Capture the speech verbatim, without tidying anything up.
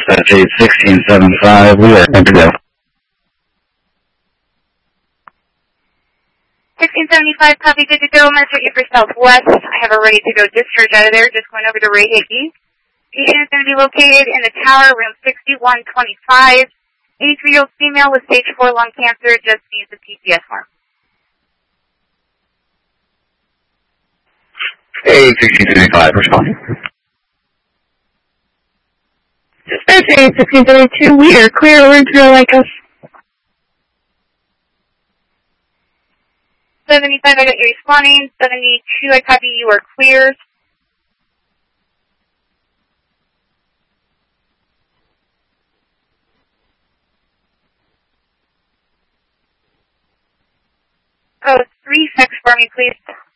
dispatch eight sixteen seventy-five. We are good to go. sixteen seventy-five, copy, good to go. I'm going to take you for Southwest. I have a ready-to-go discharge out of there. Just going over to Ray Hickey. Patient is going to be located in the tower, room sixty-one twenty-five. eighty-three-year-old female with stage four lung cancer, just needs a P C S form. Hey, sixteen seventy-five, responding. Dispatch eight sixteen seventy-two, we are clear over to Lycos. seventy-five, I got you responding. seventy-two, I copy, you are clear. Oh, three six for me, please.